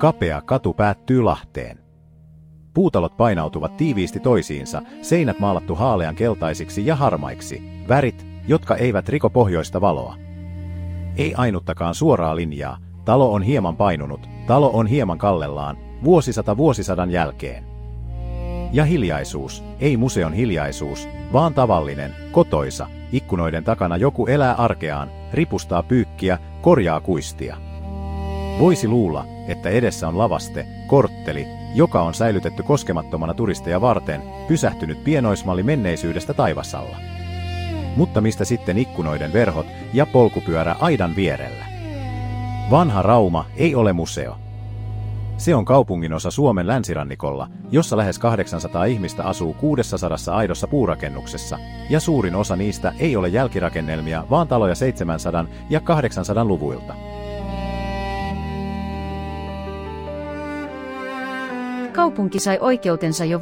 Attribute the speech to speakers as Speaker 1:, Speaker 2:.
Speaker 1: Kapea katu päättyy Lahteen. Puutalot painautuvat tiiviisti toisiinsa, seinät maalattu haalean keltaisiksi ja harmaiksi, värit, jotka eivät riko pohjoista valoa. Ei ainuttakaan suoraa linjaa, talo on hieman painunut, talo on hieman kallellaan, vuosisata vuosisadan jälkeen. Ja hiljaisuus, ei museon hiljaisuus, vaan tavallinen, kotoisa, ikkunoiden takana joku elää arkeaan, ripustaa pyykkiä, korjaa kuistia. Voisi luulla, että edessä on lavaste, kortteli, joka on säilytetty koskemattomana turisteja varten, pysähtynyt pienoismalli menneisyydestä taivasalla. Mutta mistä sitten ikkunoiden verhot ja polkupyörä aidan vierellä? Vanha Rauma ei ole museo. Se on kaupunginosa Suomen länsirannikolla, jossa lähes 800 ihmistä asuu 600 aidossa puurakennuksessa, ja suurin osa niistä ei ole jälkirakennelmia, vaan taloja 700- ja 800-luvuilta.
Speaker 2: Kaupunki sai oikeutensa jo